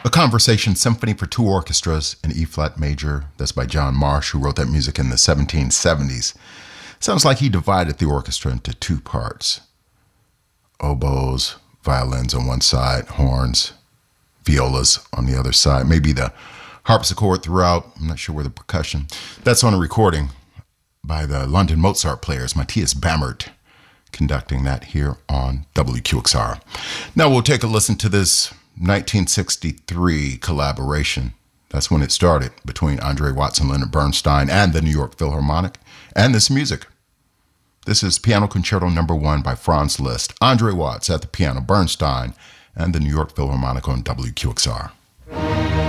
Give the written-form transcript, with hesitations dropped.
A Conversation Symphony for two orchestras in E-flat major. That's by John Marsh, who wrote that music in the 1770s. Sounds like he divided the orchestra into two parts. Oboes, violins on one side, horns, violas on the other side. Maybe the harpsichord throughout. I'm not sure where the percussion. That's on a recording by the London Mozart players, Matthias Bammert, conducting that here on WQXR. Now we'll take a listen to this 1963 collaboration. That's when it started between Andre Watts and Leonard Bernstein and the New York Philharmonic and this music. This is Piano Concerto No. 1 by Franz Liszt. Andre Watts at the piano, Bernstein, and the New York Philharmonic on WQXR.